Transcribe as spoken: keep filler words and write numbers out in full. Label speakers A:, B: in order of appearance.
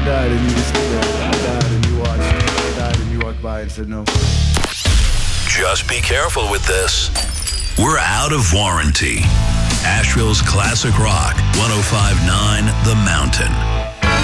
A: died and you just stood there. I died and you watched. I died and you walked by and said no.
B: Just be careful with this. We're out of warranty. Asheville's Classic Rock, one oh five point nine The Mountain.